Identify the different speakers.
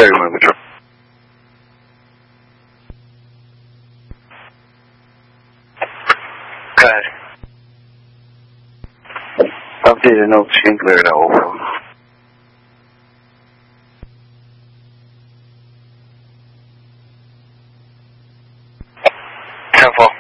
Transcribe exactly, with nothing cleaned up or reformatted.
Speaker 1: thirty-one Control. Okay. Updated notes, you can clear it over. ten four.